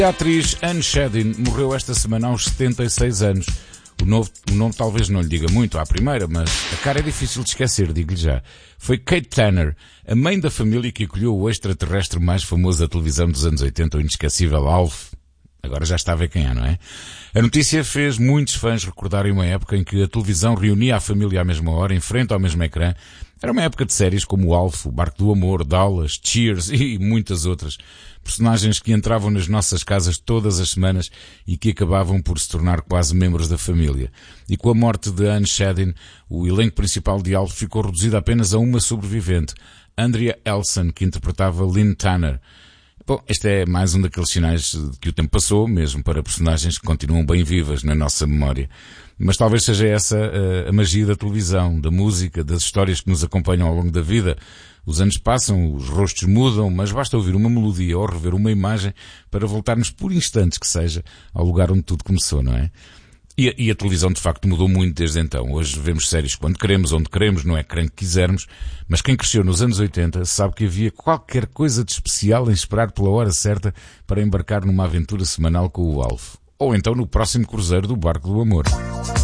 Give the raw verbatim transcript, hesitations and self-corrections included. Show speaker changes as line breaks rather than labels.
A atriz Anne Shadin morreu esta semana aos setenta e seis anos. O, novo, o nome talvez não lhe diga muito à primeira, mas a cara é difícil de esquecer, digo-lhe já. Foi Kate Tanner, a mãe da família que acolheu o extraterrestre mais famoso da televisão dos anos oitenta, o inesquecível Alf. Agora já está a ver quem é, não é? A notícia fez muitos fãs recordarem uma época em que a televisão reunia a família à mesma hora, em frente ao mesmo ecrã. Era uma época de séries como o Alf, o Barco do Amor, Dallas, Cheers e muitas outras. Personagens que entravam nas nossas casas todas as semanas e que acabavam por se tornar quase membros da família. E com a morte de Anne Shadin, o elenco principal de Alf ficou reduzido apenas a uma sobrevivente, Andrea Elson, que interpretava Lynn Tanner. Bom, este é mais um daqueles sinais que o tempo passou, mesmo para personagens que continuam bem vivas na nossa memória. Mas talvez seja essa a, a magia da televisão, da música, das histórias que nos acompanham ao longo da vida. Os anos passam, os rostos mudam, mas basta ouvir uma melodia ou rever uma imagem para voltarmos por instantes que seja ao lugar onde tudo começou, não é? E a, e a televisão de facto mudou muito desde então. Hoje vemos séries quando queremos, onde queremos, no ecrã que quisermos, mas quem cresceu nos anos oitenta sabe que havia qualquer coisa de especial em esperar pela hora certa para embarcar numa aventura semanal com o Alf. Ou então no próximo cruzeiro do Barco do Amor.